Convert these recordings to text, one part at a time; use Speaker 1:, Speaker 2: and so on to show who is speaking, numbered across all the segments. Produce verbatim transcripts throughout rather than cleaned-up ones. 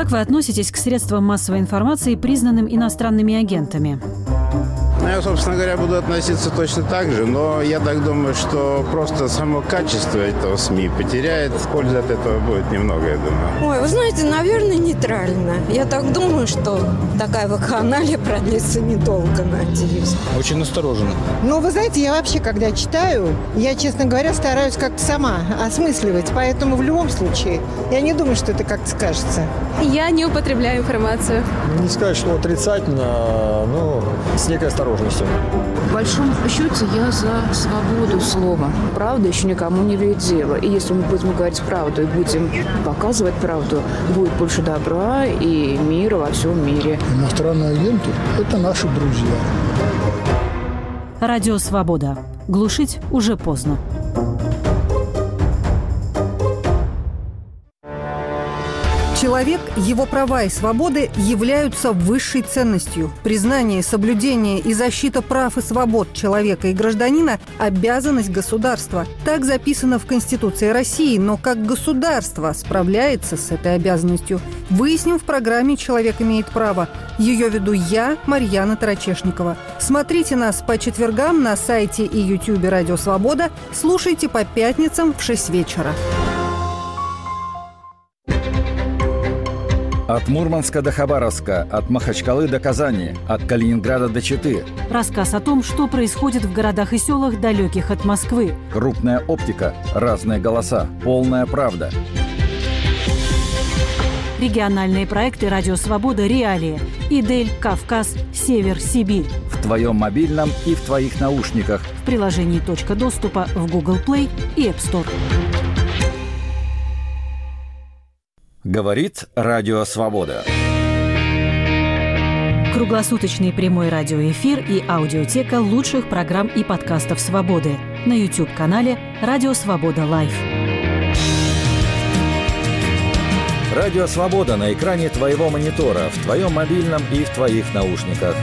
Speaker 1: Как вы относитесь к средствам массовой информации, признанным иностранными агентами?
Speaker 2: Ну, я, собственно говоря, буду относиться точно так же, но я так думаю, что просто само качество этого СМИ потеряет. Пользы от этого будет немного, я думаю.
Speaker 3: Ой, вы знаете, наверное, нейтрально. Я так думаю, что такая вакханалия продлится недолго, надеюсь.
Speaker 4: Очень настороженно.
Speaker 5: Ну, вы знаете, я вообще, когда читаю, я, честно говоря, стараюсь как-то сама осмысливать. Поэтому в любом случае, я не думаю, что это как-то скажется.
Speaker 6: Я не употребляю информацию.
Speaker 4: Не сказать, что отрицательно, но с некой осторожностью.
Speaker 7: В большом счете я за свободу слова. Правда еще никому не имеет дела. И если мы будем говорить правду и будем показывать правду, будет больше добра и мира во всем мире.
Speaker 8: Иностранные агенты – это наши друзья.
Speaker 1: Радио «Свобода». Глушить уже поздно.
Speaker 9: Человек, его права и свободы являются высшей ценностью. Признание, соблюдение и защита прав и свобод человека и гражданина – обязанность государства. Так записано в Конституции России, но как государство справляется с этой обязанностью? Выясним в программе «Человек имеет право». Ее веду я, Марьяна Тарачешникова. Смотрите нас по четвергам на сайте и ютубе «Радио Свобода». Слушайте по пятницам в шесть вечера.
Speaker 10: От Мурманска до Хабаровска, от Махачкалы до Казани, от Калининграда до Читы.
Speaker 1: Рассказ о том, что происходит в городах и селах, далеких от Москвы.
Speaker 10: Крупная оптика, разные голоса, полная правда.
Speaker 1: Региональные проекты «Радио Свобода», «Реалии», «Идель», «Кавказ», «Север», «Сибирь».
Speaker 10: В твоем мобильном и в твоих наушниках.
Speaker 1: В приложении «Точка доступа» в Google Play и App Store.
Speaker 10: Говорит Радио Свобода.
Speaker 1: Круглосуточный прямой радиоэфир и аудиотека лучших программ и подкастов «Свободы» на YouTube-канале «Радио Свобода Лайв».
Speaker 10: Радио Свобода на экране твоего монитора, в твоем мобильном и в твоих наушниках.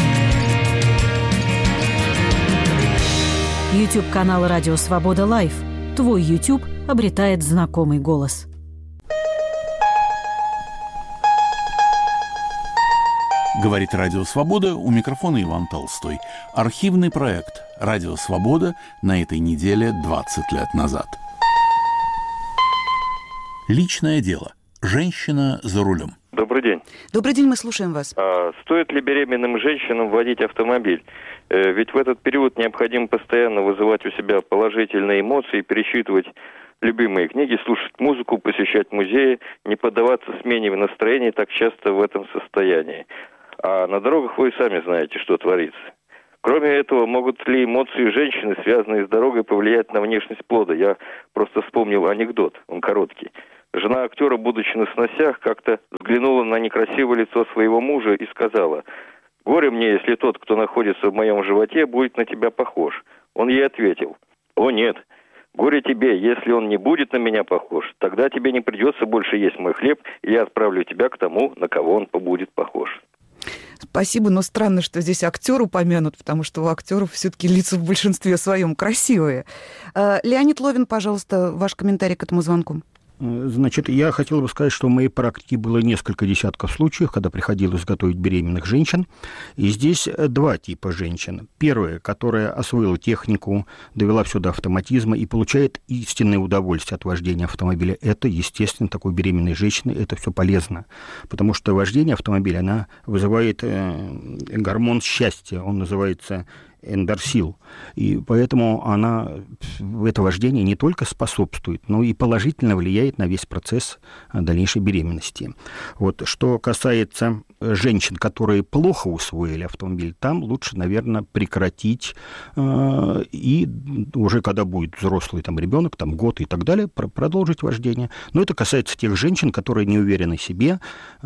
Speaker 1: YouTube-канал «Радио Свобода Лайв». Твой YouTube обретает знакомый голос.
Speaker 11: Говорит Радио Свобода, у микрофона Иван Толстой. Архивный проект Радио Свобода на этой неделе двадцать лет назад. Личное дело. Женщина за рулем.
Speaker 12: Добрый день.
Speaker 13: Добрый день, мы слушаем вас.
Speaker 12: А стоит ли беременным женщинам водить автомобиль? Э, ведь в этот период необходимо постоянно вызывать у себя положительные эмоции, пересчитывать любимые книги, слушать музыку, посещать музеи, не поддаваться смене настроения так часто в этом состоянии. А на дорогах вы сами знаете, что творится. Кроме этого, могут ли эмоции женщины, связанные с дорогой, повлиять на внешность плода? Я просто вспомнил анекдот, он короткий. Жена актера, будучи на сносях, как-то взглянула на некрасивое лицо своего мужа и сказала: «Горе мне, если тот, кто находится в моем животе, будет на тебя похож». Он ей ответил: «О нет, горе тебе, если он не будет на меня похож, тогда тебе не придется больше есть мой хлеб, и я отправлю тебя к тому, на кого он будет похож».
Speaker 13: Спасибо, но странно, что здесь актер упомянут, потому что у актеров все-таки лица в большинстве своем красивые. Леонид Ловин, пожалуйста, ваш комментарий к этому звонку.
Speaker 14: Значит, я хотел бы сказать, что в моей практике было несколько десятков случаев, когда приходилось готовить беременных женщин. И здесь два типа женщин. Первая, которая освоила технику, довела все до автоматизма и получает истинное удовольствие от вождения автомобиля. Это, естественно, такой беременной женщины, это все полезно. Потому что вождение автомобиля, она вызывает гормон счастья, он называется эндорсил. И поэтому она, это вождение не только способствует, но и положительно влияет на весь процесс дальнейшей беременности. Вот. Что касается женщин, которые плохо усвоили автомобиль, там лучше, наверное, прекратить э, и уже когда будет взрослый там, ребенок, там, год и так далее, про- продолжить вождение. Но это касается тех женщин, которые не уверены в себе,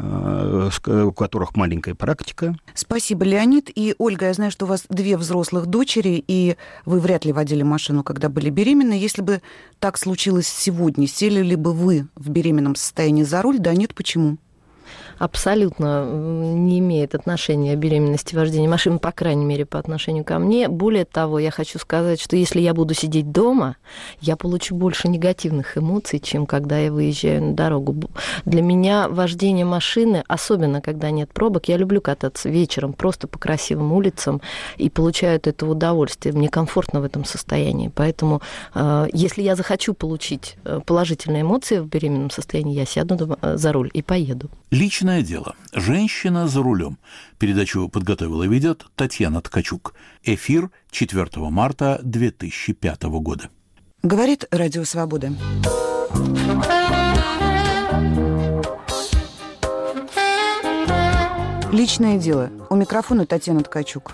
Speaker 14: э, у которых маленькая практика.
Speaker 13: Спасибо, Леонид. И, Ольга, я знаю, что у вас две взрослых дочери, и вы вряд ли водили машину, когда были беременны. Если бы так случилось сегодня, сели ли бы вы в беременном состоянии за руль? Да, нет, почему?
Speaker 15: абсолютно не имеет отношения беременности, вождения машины, по крайней мере, по отношению ко мне. Более того, я хочу сказать, что если я буду сидеть дома, я получу больше негативных эмоций, чем когда я выезжаю на дорогу. Для меня вождение машины, особенно когда нет пробок, я люблю кататься вечером просто по красивым улицам и получаю от этого удовольствие. Мне комфортно в этом состоянии. Поэтому, если я захочу получить положительные эмоции в беременном состоянии, я сяду за руль и поеду.
Speaker 11: Личное дело. Женщина за рулем. Передачу подготовила и ведет Татьяна Ткачук. Эфир четвёртого марта две тысячи пятого года.
Speaker 13: Говорит Радио Свобода. Личное дело. У микрофона Татьяна Ткачук.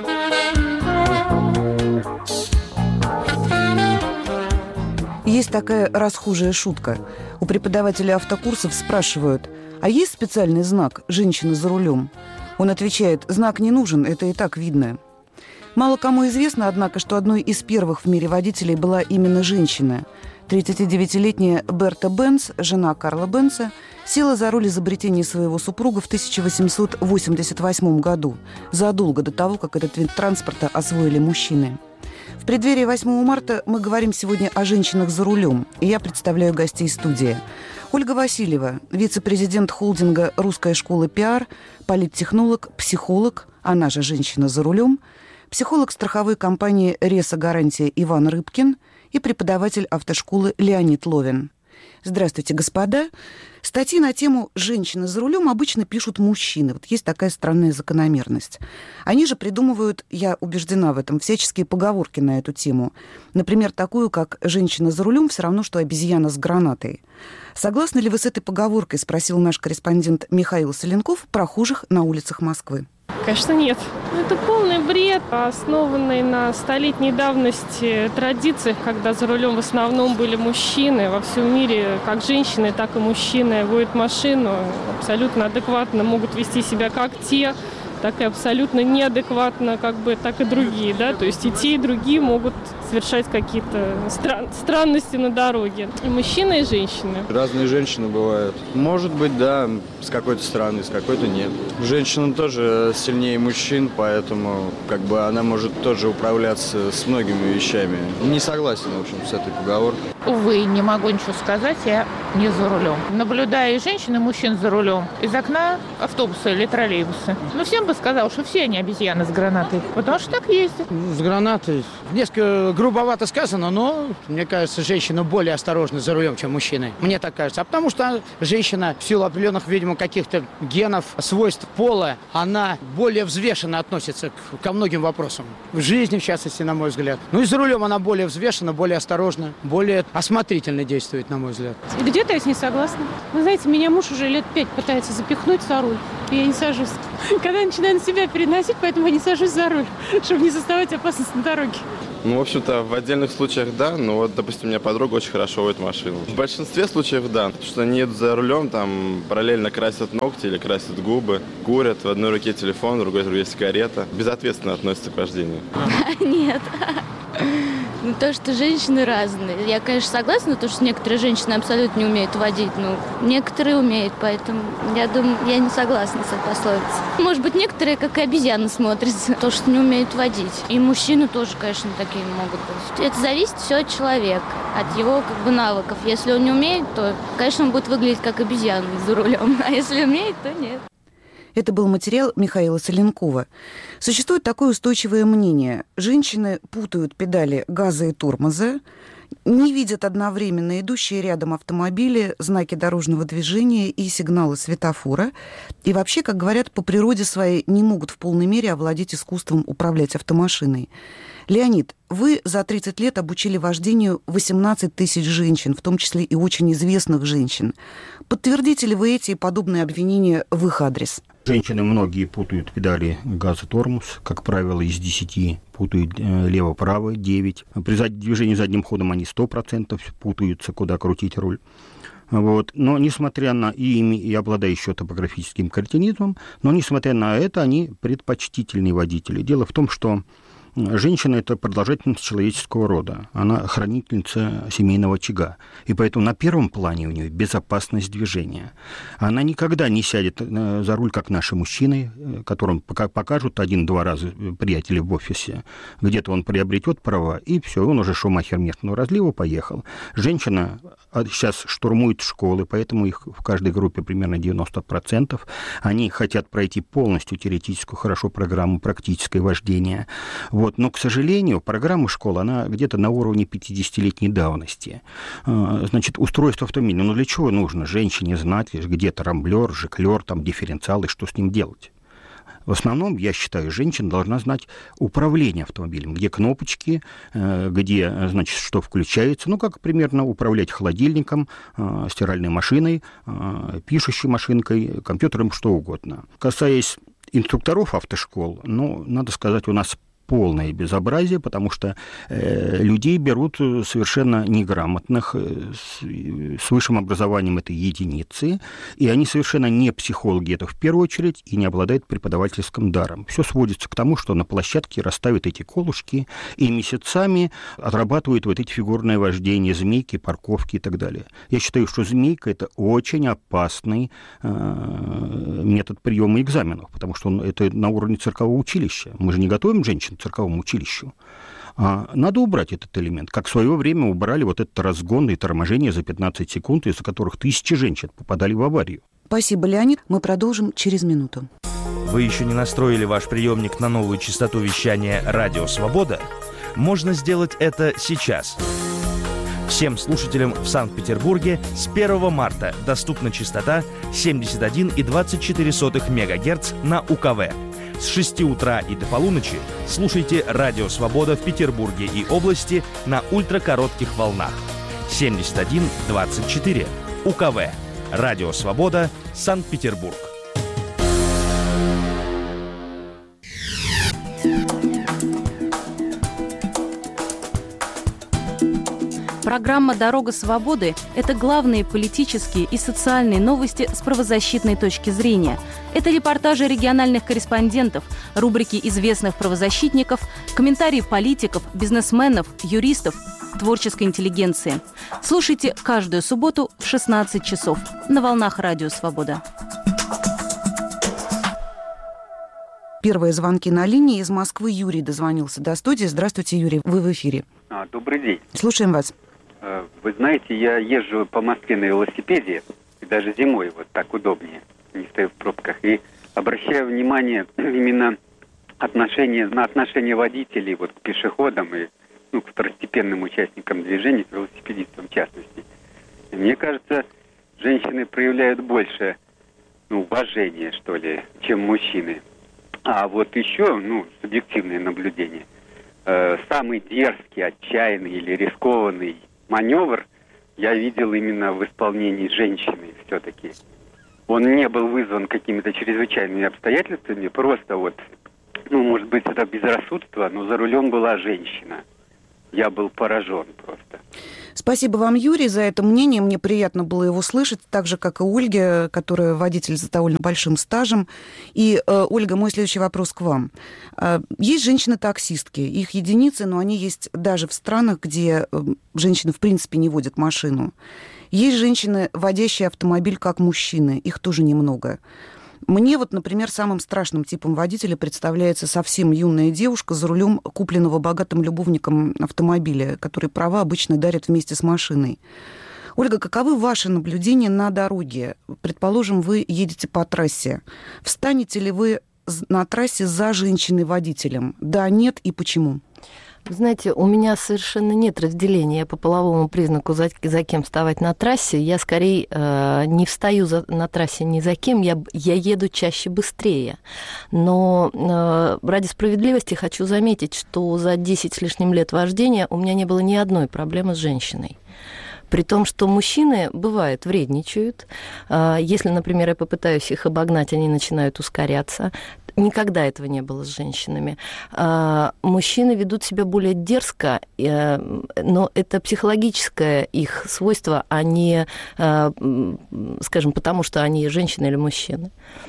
Speaker 13: Есть такая расхожая шутка. У преподавателя автокурсов спрашивают: а есть специальный знак «Женщина за рулем»? Он отвечает: знак не нужен, это и так видно. Мало кому известно, однако, что одной из первых в мире водителей была именно женщина. тридцатидевятилетняя Берта Бенц, жена Карла Бенца, села за руль изобретения своего супруга в тысяча восемьсот восемьдесят восьмом году, задолго до того, как этот вид транспорта освоили мужчины. В преддверии восьмого марта мы говорим сегодня о женщинах за рулем, и я представляю гостей студии. Ольга Васильева, вице-президент холдинга «Русская школа пиар», политтехнолог, психолог, она же «Женщина за рулем», психолог страховой компании «Реса Гарантия» Иван Рыбкин и преподаватель автошколы Леонид Ловин. Здравствуйте, господа. Статьи на тему «Женщина за рулем» обычно пишут мужчины. Вот есть такая странная закономерность. Они же придумывают, я убеждена в этом, всяческие поговорки на эту тему. Например, такую, как «женщина за рулем все равно, что обезьяна с гранатой». Согласны ли вы с этой поговоркой, спросил наш корреспондент Михаил Соленков, прохожих на улицах Москвы.
Speaker 6: Конечно, нет. Это полный бред, основанный на столетней давности традициях, когда за рулем в основном были мужчины. Во всем мире как женщины, так и мужчины водят машину, абсолютно адекватно могут вести себя как те, так и абсолютно неадекватно, как бы, так и другие, да, то есть и те, и другие могут совершать какие-то стран- странности на дороге. И мужчины, и женщины.
Speaker 16: Разные женщины бывают. Может быть, да, с какой-то стороны, с какой-то нет. Женщина тоже сильнее мужчин, поэтому как бы она может тоже управляться с многими вещами. Не согласен, в общем, с этой поговоркой.
Speaker 17: Увы, не могу ничего сказать, я не за рулем. Наблюдая и женщин, и мужчин за рулем из окна автобуса или троллейбуса, ну, всем бы сказал, что все они обезьяны с гранатой, потому что так ездят.
Speaker 18: С гранатой несколько грубовато сказано, но, мне кажется, женщина более осторожна за рулем, чем мужчины. Мне так кажется. А потому что женщина в силу определенных, видимо, каких-то генов, свойств пола, она более взвешенно относится к, ко многим вопросам. В жизни, в частности, на мой взгляд. Ну и за рулем она более взвешена, более осторожна, более осмотрительно действует, на мой взгляд.
Speaker 6: Где-то я с ней согласна. Вы знаете, меня муж уже лет пять пытается запихнуть за руль, и я не сажусь. Когда я начинаю на себя переносить, поэтому я не сажусь за руль, чтобы не создавать опасность на дороге.
Speaker 19: Ну, в общем-то, в отдельных случаях да, но вот, допустим, у меня подруга очень хорошо водит машину. В большинстве случаев да, потому что они едут за рулем, там параллельно красят ногти или красят губы, курят, в одной руке телефон, в другой руке сигарета. Безответственно относятся к вождению.
Speaker 20: Нет. Ну, то, что женщины разные. Я, конечно, согласна, то, что некоторые женщины абсолютно не умеют водить, но некоторые умеют, поэтому я думаю, я не согласна с этой пословицей. Может быть, некоторые, как и обезьяны, смотрятся, то, что не умеют водить. И мужчины тоже, конечно, такие могут быть. Это зависит все от человека, от его как бы навыков. Если он не умеет, то, конечно, он будет выглядеть как обезьяна за рулем, а если умеет, то нет.
Speaker 13: Это был материал Михаила Соленкова. Существует такое устойчивое мнение. Женщины путают педали газа и тормоза, не видят одновременно идущие рядом автомобили, знаки дорожного движения и сигналы светофора. И вообще, как говорят, по природе своей не могут в полной мере овладеть искусством управлять автомашиной. Леонид, вы за тридцать лет обучили вождению восемнадцать тысяч женщин, в том числе и очень известных женщин. Подтвердите ли вы эти и подобные обвинения в их адрес?
Speaker 14: Женщины многие путают педали газ-тормоз, как правило, из десяти путают лево-право, девять. При движении задним ходом они сто процентов путаются, куда крутить руль. Вот. Но несмотря на и, и обладая еще топографическим кретинизмом, но несмотря на это, они предпочтительные водители. Дело в том, что Женщина – это продолжательница человеческого рода. Она хранительница семейного очага. И поэтому на первом плане у нее безопасность движения. Она никогда не сядет за руль, как наши мужчины, которым покажут один-два раза приятели в офисе. Где-то он приобретет права, и все, он уже шумахер местного разлива, поехал. Женщина сейчас штурмует школы, поэтому их в каждой группе примерно девяносто процентов. Они хотят пройти полностью теоретическую, хорошо, программу практическое вождение. Вот. Но, к сожалению, программа школы, она где-то на уровне пятидесятилетней давности. Значит, устройство автомобиля. Ну, для чего нужно женщине знать, где трамблер, жиклер, там, дифференциал, и что с ним делать? В основном, я считаю, женщина должна знать управление автомобилем, где кнопочки, где, значит, что включается, ну, как примерно управлять холодильником, стиральной машиной, пишущей машинкой, компьютером, что угодно. Касаясь инструкторов автошкол, ну, надо сказать, у нас полное безобразие, потому что э, людей берут совершенно неграмотных, э, с, с высшим образованием этой единицы, и они совершенно не психологи, это в первую очередь, и не обладают преподавательским даром. Все сводится к тому, что на площадке расставят эти колышки и месяцами отрабатывают вот эти фигурные вождения, змейки, парковки и так далее. Я считаю, что змейка – это очень опасный э, метод приема экзаменов, потому что он, это на уровне циркового училища. Мы же не готовим женщин к цирковому училищу. А надо убрать этот элемент, как в свое время убрали вот этот разгон и торможение за пятнадцать секунд, из-за которых тысячи женщин попадали в аварию.
Speaker 13: Спасибо, Леонид. Мы продолжим через минуту.
Speaker 21: Вы еще не настроили ваш приемник на новую частоту вещания «Радио Свобода»? Можно сделать это сейчас. Всем слушателям в Санкт-Петербурге с первого марта доступна частота семьдесят один и двадцать четыре сотых мегагерц на У Ка В. С шести утра и до полуночи слушайте «Радио Свобода» в Петербурге и области на ультракоротких волнах. семьдесят один двадцать четыре. У Ка В. «Радио Свобода», Санкт-Петербург.
Speaker 22: Программа «Дорога свободы» – это главные политические и социальные новости с правозащитной точки зрения. Это репортажи региональных корреспондентов, рубрики известных правозащитников, комментарии политиков, бизнесменов, юристов, творческой интеллигенции. Слушайте каждую субботу в шестнадцать часов на волнах «Радио Свобода».
Speaker 13: Первые звонки на линии. Из Москвы Юрий дозвонился до студии. Здравствуйте, Юрий, вы в эфире.
Speaker 23: А, добрый день.
Speaker 13: Слушаем вас.
Speaker 23: Вы знаете, я езжу по Москве на велосипеде, и даже зимой вот так удобнее, не стою в пробках. И обращаю внимание именно отношение, на отношение водителей вот, к пешеходам и ну, к второстепенным участникам движения, к велосипедистам в частности. И мне кажется, женщины проявляют больше ну, уважения, что ли, чем мужчины. А вот еще, ну, субъективное наблюдение, э, самый дерзкий, отчаянный или рискованный маневр я видел именно в исполнении женщины все-таки. Он не был вызван какими-то чрезвычайными обстоятельствами, просто вот, ну, может быть, это безрассудство, но за рулем была женщина. Я был поражен просто.
Speaker 13: Спасибо вам, Юрий, за это мнение. Мне приятно было его слышать, так же, как и Ольге, которая водитель с довольно большим стажем. И, э, Ольга, мой следующий вопрос к вам. Э, есть женщины-таксистки, их единицы, но они есть даже в странах, где э, женщины в принципе не водят машину. Есть женщины, водящие автомобиль как мужчины, их тоже немного. Мне вот, например, самым страшным типом водителя представляется совсем юная девушка за рулем купленного богатым любовником автомобиля, который права обычно дарят вместе с машиной. Ольга, каковы ваши наблюдения на дороге? Предположим, вы едете по трассе. Встанете ли вы на трассе за женщиной-водителем? Да, нет и почему?
Speaker 15: Знаете, у меня совершенно нет разделения по половому признаку, за, за кем вставать на трассе. Я скорее э, не встаю за, на трассе ни за кем, я, я еду чаще быстрее. Но э, ради справедливости хочу заметить, что за десять с лишним лет вождения у меня не было ни одной проблемы с женщиной. При том, что мужчины, бывает, вредничают. Если, например, я попытаюсь их обогнать, они начинают ускоряться. Никогда этого не было с женщинами. Мужчины ведут себя более дерзко, но это психологическое их свойство, а не, скажем, потому что они женщины или мужчины.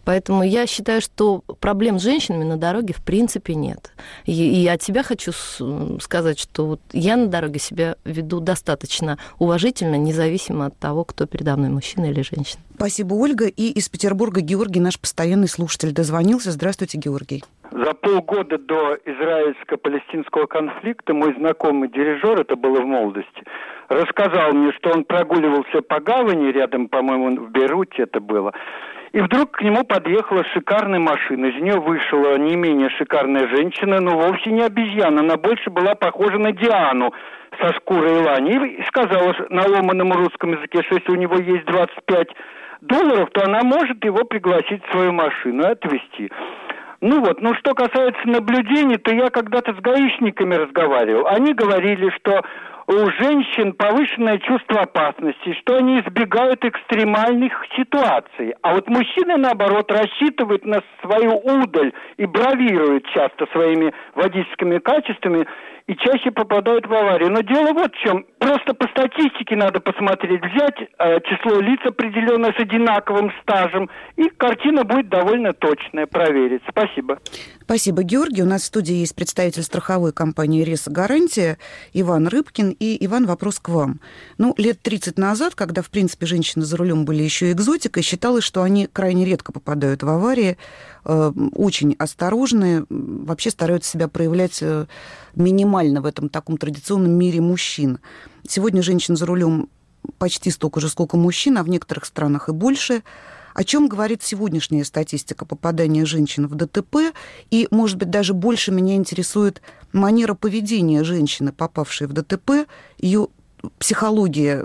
Speaker 15: Поэтому я считаю, что проблем с женщинами на дороге в принципе нет. И, и от себя хочу сказать, что вот я на дороге себя веду достаточно уважительно, независимо от того, кто передо мной, мужчина или женщина.
Speaker 13: Спасибо, Ольга. И из Петербурга Георгий, наш постоянный слушатель, дозвонился. Здравствуйте, Георгий.
Speaker 2: За полгода до израильско-палестинского конфликта мой знакомый дирижер, это было в молодости, рассказал мне, что он прогуливался по гавани, рядом, по-моему, в Бейруте это было, и вдруг к нему подъехала шикарная машина. Из нее вышла не менее шикарная женщина, но вовсе не обезьяна, она больше была похожа на Диану со шкурой лани, и сказала на ломаном русском языке, что если у него есть двадцать пять долларов, то она может его пригласить в свою машину и отвезти. Ну вот, ну что касается наблюдений, то я когда-то с гаишниками разговаривал. Они говорили, что у женщин повышенное чувство опасности, что они избегают экстремальных ситуаций. А вот мужчины, наоборот, рассчитывают на свою удаль и бравируют часто своими водительскими качествами и чаще попадают в аварию. Но дело вот в чем. Просто по статистике надо посмотреть, взять э, число лиц определенное с одинаковым стажем, и картина будет довольно точная, проверить. Спасибо.
Speaker 13: Спасибо, Георгий. У нас в студии есть представитель страховой компании «Реса Гарантия» Иван Рыбкин. И, Иван, вопрос к вам. Ну, лет тридцать назад, когда, в принципе, женщины за рулем были еще экзотикой, считалось, что они крайне редко попадают в аварии, э, очень осторожны, вообще стараются себя проявлять э, минимально в этом таком традиционном мире мужчин. Сегодня женщин за рулем почти столько же, сколько мужчин, а в некоторых странах и больше. О чем говорит сегодняшняя статистика попадания женщин в ДТП? И, может быть, даже больше меня интересует манера поведения женщины, попавшей в ДТП, ее психология,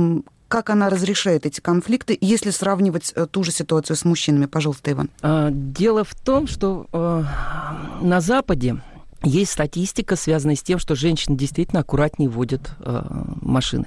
Speaker 13: как она разрешает эти конфликты, если сравнивать ту же ситуацию с мужчинами. Пожалуйста, Иван.
Speaker 3: Дело в том, что э, на Западе есть статистика, связанная с тем, что женщины действительно аккуратнее водят э, машины.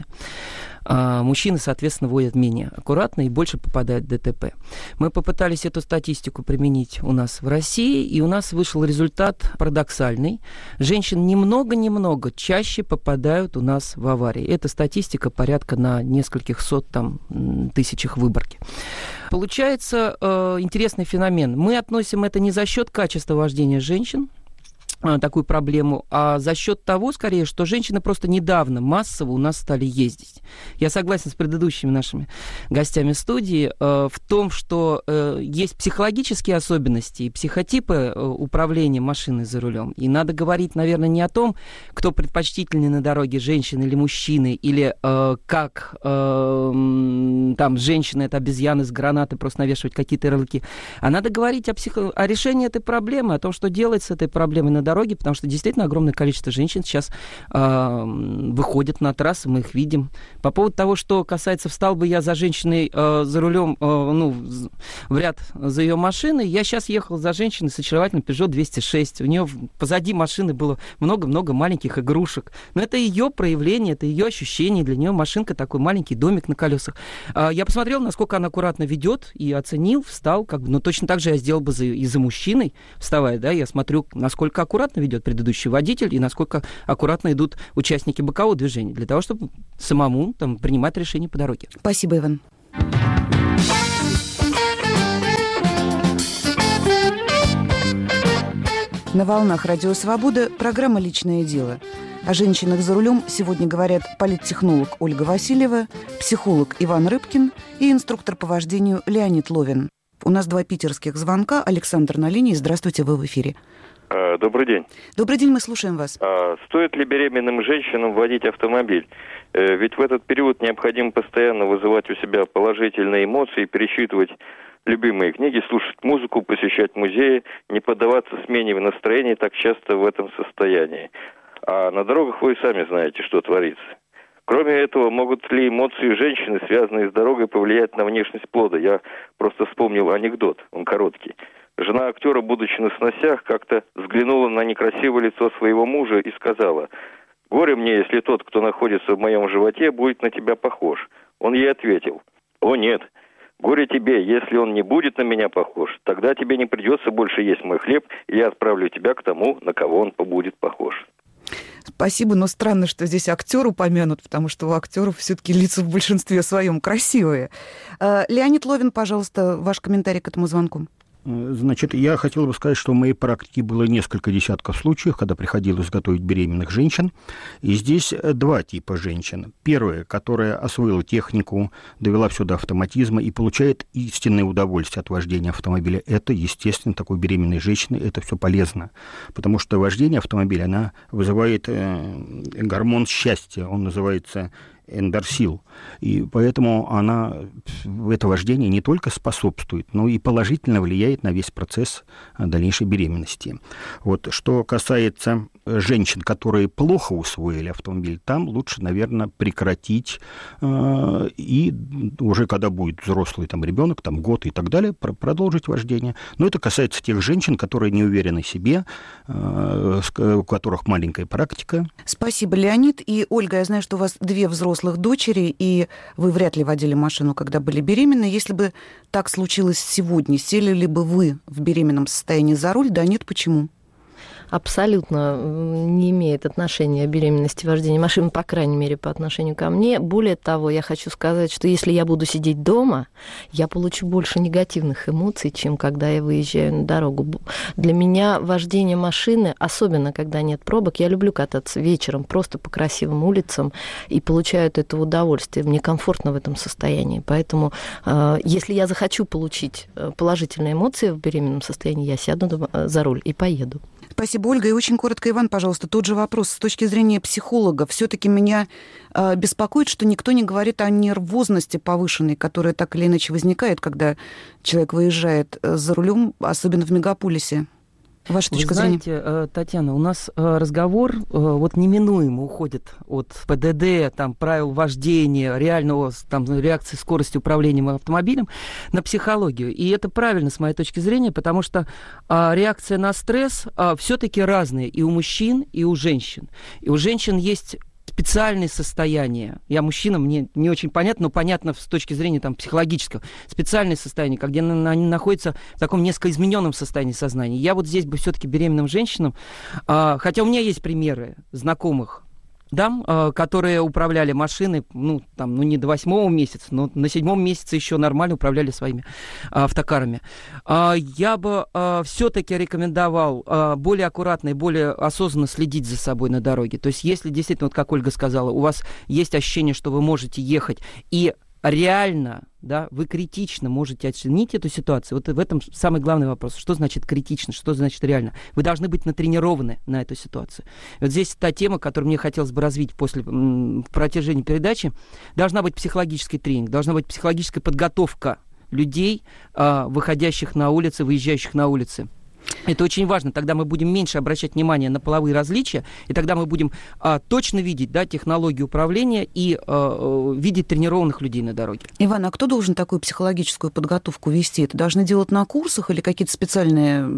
Speaker 3: А мужчины, соответственно, водят менее аккуратно и больше попадают в ДТП. Мы попытались эту статистику применить у нас в России, и у нас вышел результат парадоксальный. Женщин немного-немного чаще попадают у нас в аварии. Эта статистика порядка на нескольких сот там, тысячах Выборге. Получается э, интересный феномен. Мы относим это не за счет качества вождения женщин, такую проблему, а за счет того, скорее, что женщины просто недавно массово у нас стали ездить. Я согласен с предыдущими нашими гостями студии э, в том, что э, есть психологические особенности и психотипы э, управления машиной за рулем. И надо говорить, наверное, не о том, кто предпочтительнее на дороге, женщины или мужчины, или э, как э, там женщина — это обезьяны с гранатой, просто навешивать какие-то ярлыки. А надо говорить о, психо... о решении этой проблемы, о том, что делать с этой проблемой на дороге, дороги, потому что действительно огромное количество женщин сейчас э, выходят на трассы, мы их видим. По поводу того, что касается, встал бы я за женщиной э, за рулем, э, ну, в ряд за ее машиной, я сейчас ехал за женщиной с очаровательным Peugeot двести шесть. У нее позади машины было много-много маленьких игрушек. Но это ее проявление, это ее ощущение. Для нее машинка такой маленький домик на колесах. Э, я посмотрел, насколько она аккуратно ведет, и оценил, встал, как бы, но точно так же я сделал бы за, и за мужчиной, вставая, да, я смотрю, насколько аккуратно ведет предыдущий водитель и насколько аккуратно идут участники бокового движения для того, чтобы самому там, принимать решения по дороге.
Speaker 13: Спасибо, Иван. На волнах Радио Свобода программа «Личное дело». О женщинах за рулем сегодня говорят политтехнолог Ольга Васильева, психолог Иван Рыбкин и инструктор по вождению Леонид Ловин. У нас два питерских звонка. Александр на линии. Здравствуйте, вы в эфире.
Speaker 12: Добрый день.
Speaker 13: Добрый день, мы слушаем вас.
Speaker 12: Стоит ли беременным женщинам водить автомобиль? Ведь в этот период необходимо постоянно вызывать у себя положительные эмоции, пересчитывать любимые книги, слушать музыку, посещать музеи, не поддаваться смене настроения так часто в этом состоянии. А на дорогах вы сами знаете, что творится. Кроме этого, могут ли эмоции женщины, связанные с дорогой, повлиять на внешность плода? Я просто вспомнил анекдот, он короткий. Жена актера, будучи на сносях, как-то взглянула на некрасивое лицо своего мужа и сказала: «Горе мне, если тот, кто находится в моем животе, будет на тебя похож». Он ей ответил: «О нет, горе тебе, если он не будет на меня похож, тогда тебе не придется больше есть мой хлеб, и я отправлю тебя к тому, на кого он будет похож».
Speaker 13: Спасибо, но странно, что здесь актер упомянут, потому что у актеров все-таки лица в большинстве своем красивые. Леонид Ловин, пожалуйста, ваш комментарий к этому звонку.
Speaker 14: Значит, я хотел бы сказать, что в моей практике было несколько десятков случаев, когда приходилось готовить беременных женщин. И здесь два типа женщин. Первая, которая освоила технику, довела все до автоматизма и получает истинное удовольствие от вождения автомобиля. Это, естественно, такой беременной женщины, это все полезно. Потому что вождение автомобиля, она вызывает э, гормон счастья, он называется эндорсил. И поэтому она в это вождение не только способствует, но и положительно влияет на весь процесс дальнейшей беременности. Вот, что касается женщин, которые плохо усвоили автомобиль, там лучше, наверное, прекратить э, и уже когда будет взрослый там, ребенок, там, год и так далее, пр- продолжить вождение. Но это касается тех женщин, которые не уверены в себе, э, у которых маленькая практика.
Speaker 13: Спасибо, Леонид. И, Ольга, я знаю, что у вас две взрослых дочери, и вы вряд ли водили машину, когда были беременны. Если бы так случилось сегодня, сели ли бы вы в беременном состоянии за руль? Да, нет, почему?
Speaker 15: Абсолютно не имеет отношения беременности вождения машины, по крайней мере, по отношению ко мне. Более того, я хочу сказать, что если я буду сидеть дома, я получу больше негативных эмоций, чем когда я выезжаю на дорогу. Для меня вождение машины, особенно когда нет пробок, я люблю кататься вечером просто по красивым улицам и получаю от этого удовольствие. Мне комфортно в этом состоянии. Поэтому, если я захочу получить положительные эмоции в беременном состоянии, я сяду за руль и поеду.
Speaker 13: Спасибо, Ольга. И очень коротко, Иван, пожалуйста, тот же вопрос. С точки зрения психолога, все-таки меня э, беспокоит, что никто не говорит о нервозности повышенной, которая так или иначе возникает, когда человек выезжает за рулем, особенно в мегаполисе. Ваша точка
Speaker 3: Вы знаете, зрения? Татьяна, у нас разговор вот неминуемо уходит от ПДД, там, правил вождения, реального там, реакции скорости управления автомобилем на психологию. И это правильно, с моей точки зрения, потому что а, реакция на стресс а, все-таки разная и у мужчин, и у женщин. И у женщин есть специальные состояния. Я мужчина, мне не очень понятно, но понятно с точки зрения там, психологического. Специальные состояния, где они находятся в таком несколько измененном состоянии сознания. Я вот здесь бы все-таки беременным женщинам, а, хотя у меня есть примеры знакомых дам, которые управляли машиной, ну, там, ну, не до восьмого месяца, но на седьмом месяце еще нормально управляли своими автокарами. Я бы все-таки рекомендовал более аккуратно и более осознанно следить за собой на дороге. То есть, если действительно, вот как Ольга сказала, у вас есть ощущение, что вы можете ехать и реально, да, вы критично можете оценить эту ситуацию. Вот в этом самый главный вопрос. Что значит критично, что значит реально? Вы должны быть натренированы на эту ситуацию. Вот здесь та тема, которую мне хотелось бы развить после, в протяжении передачи. Должна быть психологический тренинг, должна быть психологическая подготовка людей, выходящих на улицы, выезжающих на улицы. Это очень важно. Тогда мы будем меньше обращать внимание на половые различия, и тогда мы будем а, точно видеть, да, технологию управления и а, видеть тренированных людей на дороге.
Speaker 13: Иван, а кто должен такую психологическую подготовку вести? Это должны делать на курсах или какие-то специальные,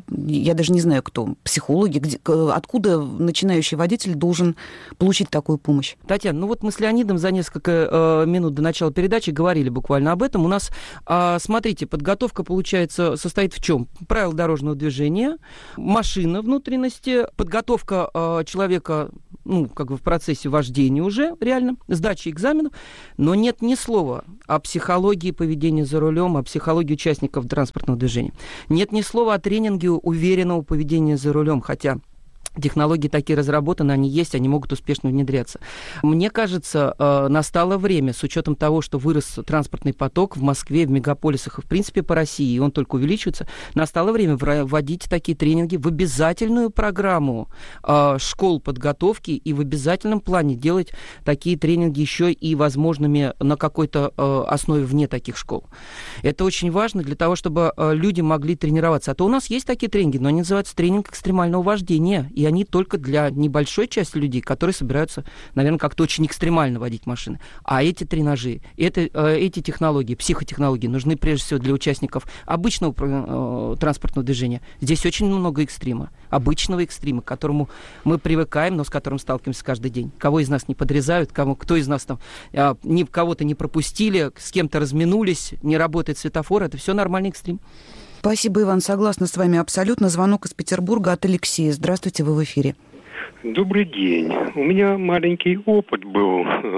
Speaker 13: я даже не знаю кто, психологи? Где, откуда начинающий водитель должен получить такую помощь?
Speaker 3: Татьяна, ну вот мы с Леонидом за несколько э, минут до начала передачи говорили буквально об этом. У нас, э, смотрите, подготовка, получается, состоит в чем? Правила дорожного движения, машина внутренности, подготовка э, человека, ну, как бы в процессе вождения уже, реально, сдачи экзаменов, но нет ни слова о психологии поведения за рулем, о психологии участников транспортного движения. Нет ни слова о тренинге уверенного поведения за рулем, хотя технологии такие разработаны, они есть, они могут успешно внедряться. Мне кажется, настало время, с учетом того, что вырос транспортный поток в Москве, в мегаполисах и, в принципе, по России, и он только увеличивается, настало время вводить такие тренинги в обязательную программу школ подготовки и в обязательном плане делать такие тренинги еще и возможными на какой-то основе вне таких школ. Это очень важно для того, чтобы люди могли тренироваться. А то у нас есть такие тренинги, но они называются тренинг экстремального вождения, и они только для небольшой части людей, которые собираются, наверное, как-то очень экстремально водить машины. А эти тренажи, это, эти технологии, психотехнологии нужны прежде всего для участников обычного э, транспортного движения. Здесь очень много экстрима, обычного экстрима, к которому мы привыкаем, но с которым сталкиваемся каждый день. Кого из нас не подрезают, кому, кто из нас там э, ни, кого-то не пропустили, с кем-то разминулись, не работает светофор, это все нормальный экстрим.
Speaker 13: Спасибо, Иван, согласна с вами абсолютно. Звонок из Петербурга от Алексея. Здравствуйте, вы в эфире.
Speaker 4: Добрый день. У меня маленький опыт был.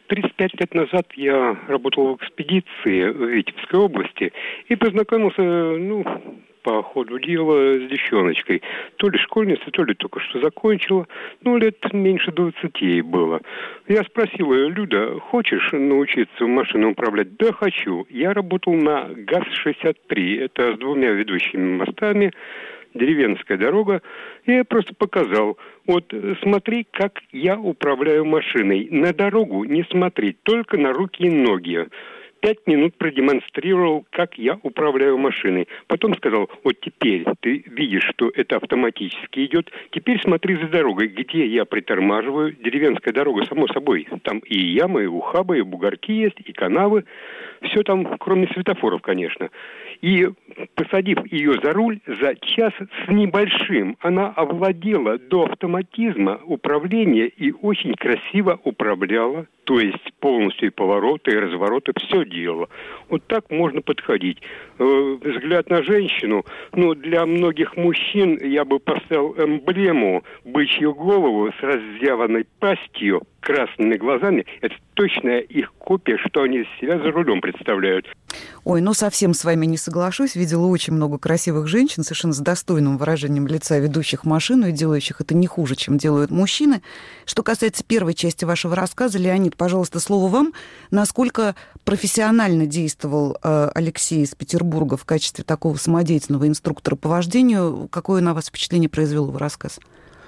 Speaker 4: тридцать пять лет назад я работал в экспедиции в Витебской области и познакомился, ну, по ходу дела с девчоночкой. То ли школьница, то ли только что закончила. Ну, лет меньше двадцати ей было. Я спросил ее: Люда, хочешь научиться машиной управлять? Да, хочу. Я работал на ГАЗ шестьдесят три. Это с двумя ведущими мостами. Деревенская дорога. Я просто показал. Вот смотри, как я управляю машиной. На дорогу не смотреть, только на руки и ноги. Пять минут продемонстрировал, как я управляю машиной. Потом сказал: вот теперь ты видишь, что это автоматически идет. Теперь смотри за дорогой, где я притормаживаю. Деревенская дорога, само собой. Там и ямы, и ухабы, и бугорки есть, и канавы. Все там, кроме светофоров, конечно. И, посадив ее за руль, за час с небольшим она овладела до автоматизма управления и очень красиво управляла. То есть полностью и повороты, и развороты, все делала. Вот так можно подходить. Взгляд на женщину, ну, для многих мужчин я бы поставил эмблему бычью голову с разъяванной пастью, красными глазами. Это точная их копия, что они из себя за рулем представляют.
Speaker 13: Ой, ну совсем с вами не соглашусь. Видела очень много красивых женщин, совершенно с достойным выражением лица, ведущих машину и делающих это не хуже, чем делают мужчины. Что касается первой части вашего рассказа, Леонид, пожалуйста, слово вам. Насколько профессионально действовал э, Алексей из Петербурга в качестве такого самодеятельного инструктора по вождению? Какое на вас впечатление произвел его рассказ?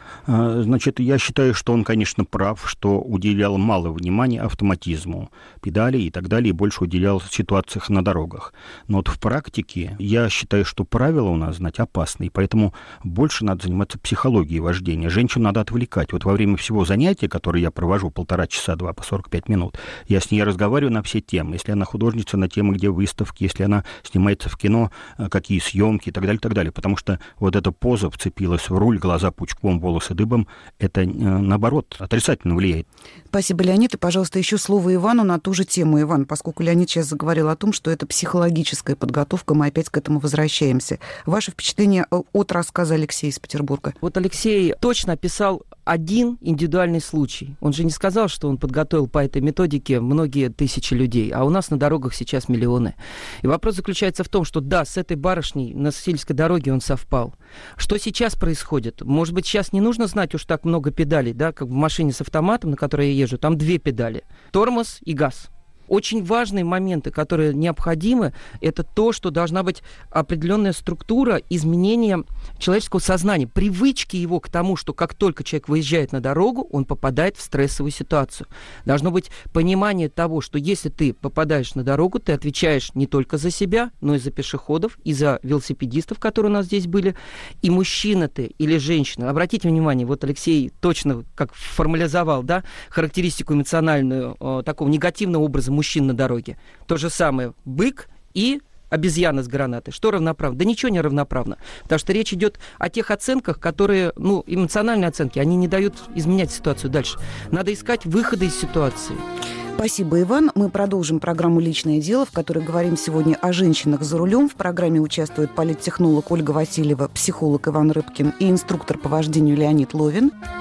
Speaker 14: Значит, я считаю, что он, конечно, прав, что уделял мало внимания автоматизму, педали и так далее, и больше уделял ситуациях на дорогах. Но вот в практике я считаю, что правила у нас, знать, опасны, поэтому больше надо заниматься психологией вождения. Женщину надо отвлекать. Вот во время всего занятия, которое я провожу полтора часа, два по сорок пять минут, я с ней разговариваю на все темы. Если она художница, на темы, где выставки, если она снимается в кино, какие съемки и так далее, и так далее. Потому что вот эта поза вцепилась в руль, глаза пучком, волосы дыбом, это, наоборот, отрицательно влияет.
Speaker 13: Спасибо, Леонид. И, пожалуйста, еще слово Ивану на ту же тему. Иван, поскольку Леонид сейчас заговорил о том, что это психологическая подготовка, мы опять к этому возвращаемся. Ваше впечатление от рассказа Алексея из Петербурга?
Speaker 3: Вот Алексей точно описал один индивидуальный случай. Он же не сказал, что он подготовил по этой методике многие тысячи людей, а у нас на дорогах сейчас миллионы. И вопрос заключается в том, что да, с этой барышней на сельской дороге он совпал. Что сейчас происходит? Может быть, сейчас не нужно знать уж так много педалей, да, как в машине с автоматом, на которой я езжу, там две педали. Тормоз и газ. Очень важные моменты, которые необходимы, это то, что должна быть определенная структура изменения человеческого сознания, привычки его к тому, что как только человек выезжает на дорогу, он попадает в стрессовую ситуацию. Должно быть понимание того, что если ты попадаешь на дорогу, ты отвечаешь не только за себя, но и за пешеходов, и за велосипедистов, которые у нас здесь были, и мужчина ты или женщина. Обратите внимание, вот Алексей точно как формализовал, да, характеристику эмоциональную э, такого негативного образа мужчин на дороге. То же самое бык и обезьяна с гранатой. Что равноправно? Да ничего не равноправно. Потому что речь идет о тех оценках, которые, ну, эмоциональные оценки, они не дают изменять ситуацию дальше. Надо искать выходы из ситуации.
Speaker 13: Спасибо, Иван. Мы продолжим программу «Личное дело», в которой говорим сегодня о женщинах за рулем. В программе участвуют политтехнолог Ольга Васильева, психолог Иван Рыбкин и инструктор по вождению Леонид Ловин.